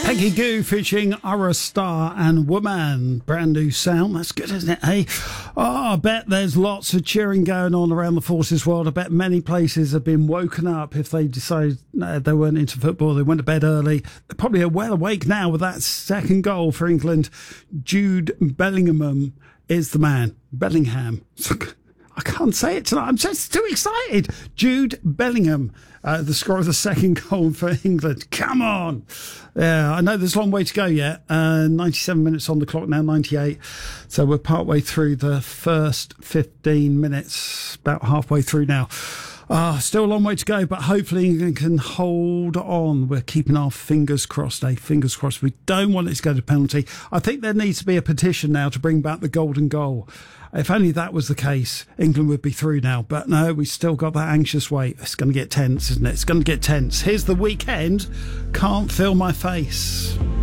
Peggy Goo featuring Ira Star and Woman. Brand new sound. That's good, isn't it, eh? Oh, I bet there's lots of cheering going on around the forces world. I bet many places have been woken up if they decided they weren't into football. They went to bed early. They're probably well awake now with that second goal for England. Jude Bellingham is the man. Bellingham. I can't say it tonight. I'm just too excited. Jude Bellingham, the scorer of the second goal for England. Come on. Yeah, I know there's a long way to go yet. 97 minutes on the clock now, 98. So we're partway through the first 15 minutes, about halfway through now. Still a long way to go, but hopefully England can hold on. We're keeping our fingers crossed, Fingers crossed. We don't want it to go to penalty. I think there needs to be a petition now to bring back the golden goal. If only that was the case, England would be through now. But no, we still got that anxious wait. It's going to get tense, isn't it? It's going to get tense. Here's The Weekend. Can't Feel My Face.